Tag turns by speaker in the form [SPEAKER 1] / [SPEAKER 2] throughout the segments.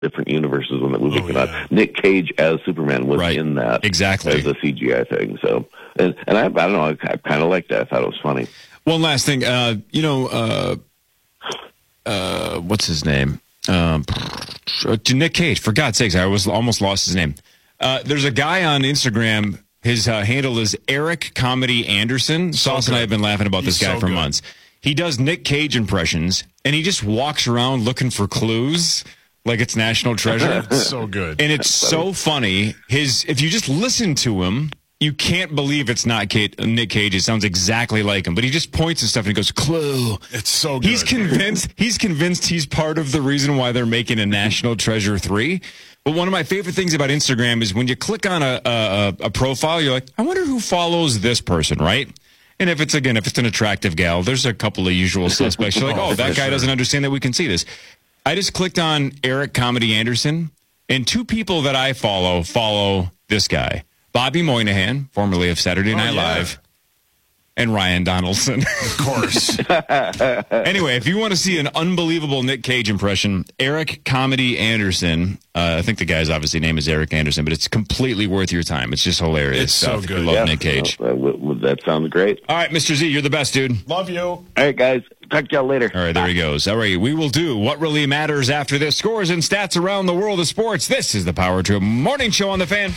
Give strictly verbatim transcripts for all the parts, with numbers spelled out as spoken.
[SPEAKER 1] different universes when the movie
[SPEAKER 2] Oh,
[SPEAKER 1] came
[SPEAKER 2] yeah.
[SPEAKER 1] out. Nick Cage as Superman was
[SPEAKER 3] Right.
[SPEAKER 1] in that
[SPEAKER 3] Exactly.
[SPEAKER 1] as a C G I thing. So, and, and I, I don't know, I, I kind of liked that. I thought it was funny.
[SPEAKER 3] One last thing, uh, you know, uh, uh, what's his name? Um, Nick Cage. For God's sakes, I was almost lost his name. Uh, there's a guy on Instagram. His uh, handle is Eric Comedy Anderson.
[SPEAKER 2] So
[SPEAKER 3] Sauce and I
[SPEAKER 2] good.
[SPEAKER 3] have been laughing about
[SPEAKER 2] He's
[SPEAKER 3] this guy
[SPEAKER 2] so
[SPEAKER 3] for
[SPEAKER 2] good.
[SPEAKER 3] months. He does Nick Cage impressions, and he just walks around looking for clues like it's National Treasure.
[SPEAKER 2] So good.
[SPEAKER 3] And it's so funny. His if you just listen to him, you can't believe it's not Kate, Nick Cage. It sounds exactly like him, but he just points and stuff and he goes, "Clue."
[SPEAKER 2] It's so good.
[SPEAKER 3] He's convinced. He's convinced he's part of the reason why they're making a National Treasure three. But one of my favorite things about Instagram is when you click on a a, a profile, you're like, I wonder who follows this person, right? And if it's again, if it's an attractive gal, there's a couple of usual suspects. You're like, oh, that guy doesn't understand that we can see this. I just clicked on Eric Comedy Anderson, and two people that I follow follow this guy. Bobby Moynihan, formerly of Saturday Night
[SPEAKER 2] yeah.
[SPEAKER 3] Live, and Ryan Donaldson.
[SPEAKER 2] Of course.
[SPEAKER 3] Anyway, if you want to see an unbelievable Nick Cage impression, Eric Comedy Anderson, uh, I think the guy's obviously name is Eric Anderson, but it's completely worth your time. It's just hilarious.
[SPEAKER 2] It's so
[SPEAKER 3] stuff.
[SPEAKER 2] good.
[SPEAKER 3] I love
[SPEAKER 1] Yeah.
[SPEAKER 3] Nick Cage.
[SPEAKER 1] Uh, w- w- that sounds great.
[SPEAKER 3] All right, Mister Z, you're the best, dude.
[SPEAKER 2] Love you.
[SPEAKER 1] All right, guys. Talk to y'all later.
[SPEAKER 3] All right, there he goes. All right, we will do what really matters after this. Scores and stats around the world of sports. This is the Power Trip Morning Show on The Fan.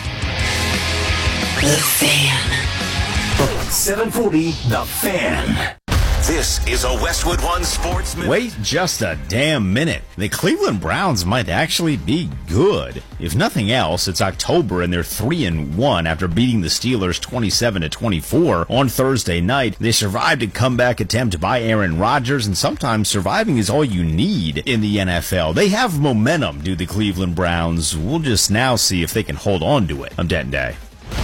[SPEAKER 4] The Fan. seven forty, The Fan.
[SPEAKER 5] This is a Westwood One Sports Minute.
[SPEAKER 6] Wait just a damn minute. The Cleveland Browns might actually be good. If nothing else, it's October and they're three and one after beating the Steelers twenty-seven to twenty-four on Thursday night. They survived a comeback attempt by Aaron Rodgers, and sometimes surviving is all you need in the N F L. They have momentum, do the Cleveland Browns. We'll just now see if they can hold on to it. I'm Denton Day.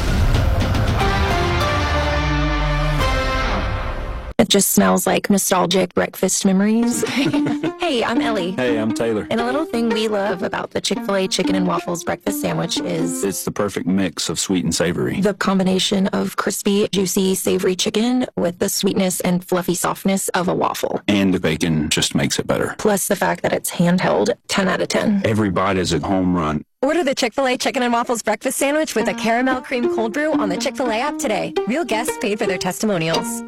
[SPEAKER 7] It just smells like nostalgic breakfast memories. Hey, I'm Ellie.
[SPEAKER 8] Hey, I'm Taylor.
[SPEAKER 7] And a little thing we love about the Chick-fil-A chicken and waffles breakfast sandwich is
[SPEAKER 8] It's the perfect mix of sweet and savory.
[SPEAKER 7] the combination of crispy, juicy, savory chicken with the sweetness and fluffy softness of a waffle.
[SPEAKER 8] And the bacon just makes it better.
[SPEAKER 7] Plus the fact that it's handheld, ten out of ten.
[SPEAKER 8] Every bite is a home run.
[SPEAKER 9] Order the Chick-fil-A Chicken and Waffles Breakfast Sandwich with a caramel cream cold brew on the Chick-fil-A app today. Real guests paid for their testimonials.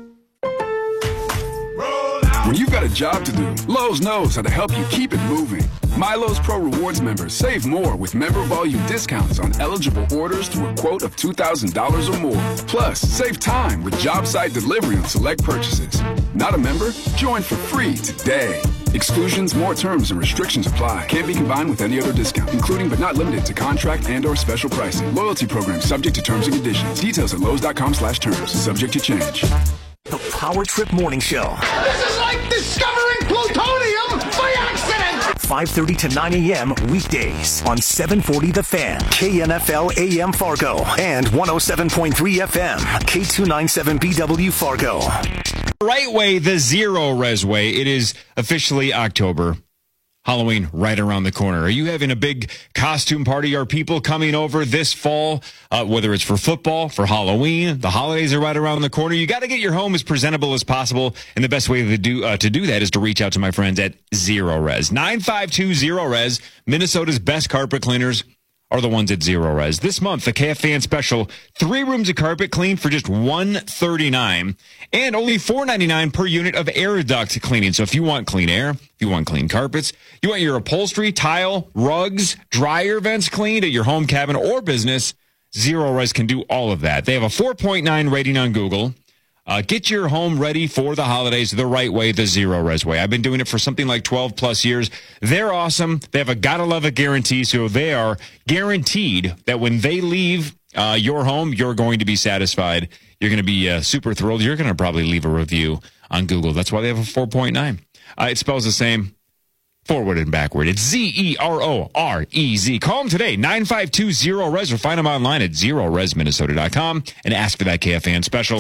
[SPEAKER 10] When you've got a job to do, Lowe's knows how to help you keep it moving. MyLowe's Pro Rewards members save more with member volume discounts on eligible orders through a quote of two thousand dollars or more. Plus, save time with job site delivery on select purchases. Not a member? Join for free today. Exclusions, more terms, and restrictions apply. Can't be combined with any other discount, including but not limited to contract and or special pricing. Loyalty program subject to terms and conditions. Details at Lowe's.com slash terms. Subject to change.
[SPEAKER 4] The Power Trip Morning Show.
[SPEAKER 11] This is like discovering plutonium by accident!
[SPEAKER 4] five thirty to nine a.m. weekdays on seven forty The Fan, K N F L A M Fargo, and one oh seven point three F M, K two ninety-seven B W Fargo.
[SPEAKER 3] Right way, the Zero Res way. It is officially October. Halloween right around the corner. Are you having a big costume party? Are people coming over this fall? Uh, whether it's for football, for Halloween, the holidays are right around the corner. You got to get your home as presentable as possible, and the best way to do uh, to do that is to reach out to my friends at Zero Res. nine five two Zero Res, Minnesota's best carpet cleaners are the ones at Zero Res. This month, the K F Fan special, three rooms of carpet clean for just one hundred thirty-nine dollars and only four hundred ninety-nine dollars per unit of air duct cleaning. So if you want clean air, if you want clean carpets, you want your upholstery, tile, rugs, dryer vents cleaned at your home, cabin, or business, Zero Res can do all of that. They have a four point nine rating on Google. Uh, get your home ready for the holidays the right way, the Zero Res way. I've been doing it for something like twelve plus years. They're awesome. They have a gotta love it guarantee, so they are guaranteed that when they leave uh, your home, you're going to be satisfied. You're going to be uh, super thrilled. You're going to probably leave a review on Google. That's why they have a four point nine. Uh, it spells the same forward and backward. It's Z E R O R E Z. Call them today, nine five two Zero Res, or find them online at zero res minnesota dot com and ask for that K F N special.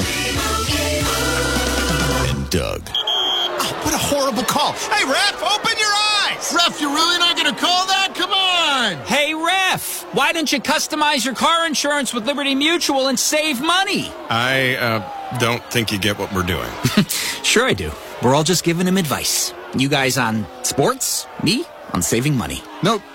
[SPEAKER 3] And Doug.
[SPEAKER 11] Oh, what a horrible call. Hey, ref, open your eyes! Ref, you're really not going to call that? Come on!
[SPEAKER 12] Hey, ref, why don't you customize your car insurance with Liberty Mutual and save money?
[SPEAKER 2] I uh, don't think you get what we're doing.
[SPEAKER 12] Sure I do. We're all just giving him advice. You guys on sports, me on saving money.
[SPEAKER 2] Nope.